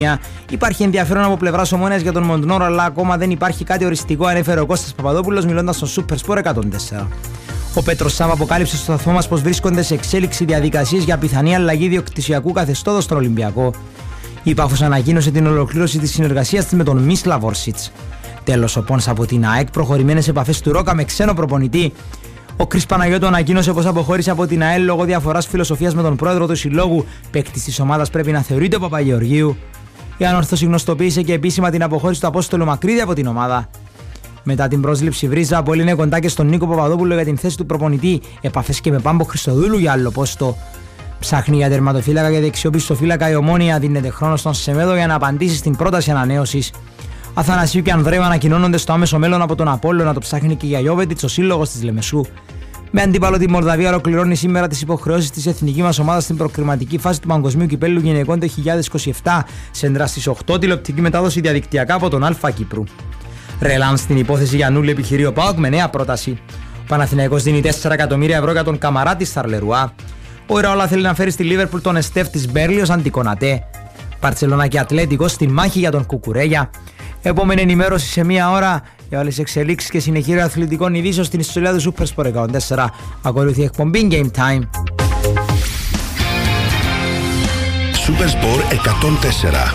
Υπάρχει ενδιαφέρον από πλευράς Ομόνοιας για τον Μοντνόρο, αλλά ακόμα δεν υπάρχει κάτι οριστικό, ανέφερε ο Κώστας Παπαδόπουλος μιλώντας στο Super Sport 104. Ο Πέτρος Σάβα αποκάλυψε στο σταθμό μας πως βρίσκονται σε εξέλιξη διαδικασίες για πιθανή αλλαγή διοκτησιακού καθεστώτος στον Ολυμπιακό. Η Πάφος ανακοίνωσε την ολοκλήρωση της συνεργασίας της με τον Μίσλα Βόρσιτς. Τέλος, ο Πόνς από την ΑΕΚ, προχωρημένες επαφές του Ρόκα με ξένο προπονητή. Ο Κρίς Παναγιώτου ανακοίνωσε πως αποχώρησε από την ΑΕΛ λόγω διαφοράς φιλοσοφίας με τον πρόεδρο του συλλόγου. Παίκτης της ομάδας πρέπει να θεωρείται ο Παπαγεωργίου. Η Ανόρθωση γνωστοποίησε και επίσημα την αποχώρηση του Απόστολου Μακρύδη από την ομάδα. Μετά την πρόσληψη Βρίζα, από είναι κοντά και στον Νίκο Παπαδόπουλο για την θέση του προπονητή. Επαφές και με Πάμπο Χριστοδούλου για άλλο πόστο. Ψάχνει για τερματοφύλακα και δεξιόπιστοφύλακα η Ομόνοια. Δίνεται χρόνο στον Σεμέδο για να απαντήσει στην πρόταση ανανέωσης. Αθανασίου και Ανδρέου ανακοινώνονται στο άμεσο μέλλον από τον Απόλλωνα, να το ψάχνει και για Γιώβετιτς ο σύλλογος της Λεμεσού. Με αντίπαλο τη Μολδαβία, ολοκληρώνει σήμερα τις υποχρεώσεις της εθνικής μας ομάδας στην προκριματική φάση του Παγκοσμίου Κυπέλλου Γυναικών το 2027, σέντρα στις 8, τηλεοπτική μετάδοση διαδικτυακά από τον Α Κύπρου. Ρελάν στην υπόθεση Γιαννούλη επιχειρεί ο ΠΑΟΚ με νέα πρόταση. Ο Παναθηναϊκός δίνει 4 εκατομμύρια ευρώ για τον Καμαρά της Θαρλερουά. Ο Ιραόλα θέλει να φέρει στη Λίβερπουλ τον Εστέφ της Μπέρλι ως αντικονατέ. Μπαρτσελώνα και Ατλέτικο στη μάχη για τον Κουκουρέγια. Επόμενη ενημέρωση σε μία ώρα για όλες τις εξελίξεις και συνεχεία αθλητικών ειδήσεων στην ιστορία του Super Sport 104. Ακολουθεί εκπομπή Game Time. Super Sport 104.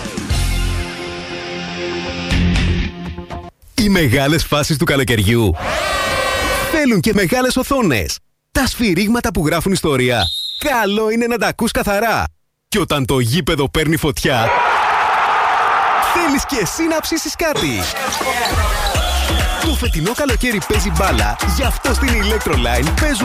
Οι μεγάλες φάσεις του καλοκαιριού θέλουν και μεγάλες οθόνες. Τα σφυρίγματα που γράφουν ιστορία, καλό είναι να τα ακούς καθαρά. Και όταν το γήπεδο παίρνει φωτιά, θέλεις και εσύ να ψήσεις κάτι. Το φετινό καλοκαίρι παίζει μπάλα, γι' αυτό στην Electroline παίζουν